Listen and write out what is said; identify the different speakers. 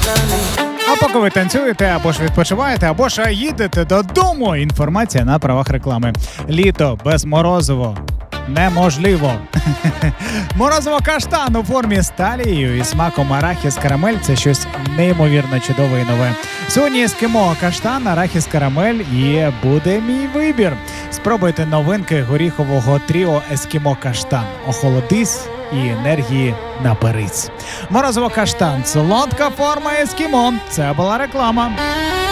Speaker 1: А поки ви танцюєте, або ж відпочиваєте, або ж їдете додому, інформація на правах реклами. Літо без морозиво неможливо. Морозиво каштан у формі з талією і смаком арахіс карамель – це щось неймовірно чудове і нове. Сьогодні ескімо каштан, арахіс карамель і буде мій вибір. Спробуйте новинки горіхового тріо ескімо каштан. Охолодись і енергії наберись. Морозиво каштан – солодка форма ескімо. Це була реклама.